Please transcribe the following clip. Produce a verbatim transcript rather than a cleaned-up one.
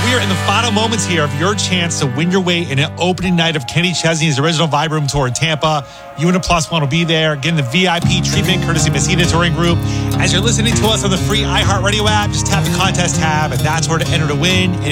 we are in the final moments here of your chance to win your way in an opening night of Kenny Chesney's original Vibe Room Tour in Tampa. You and a plus one will be there, getting the V I P treatment courtesy of Messina Touring Group. As you're listening to us on the free iHeartRadio app, just tap the contest tab, and that's where to enter to win. And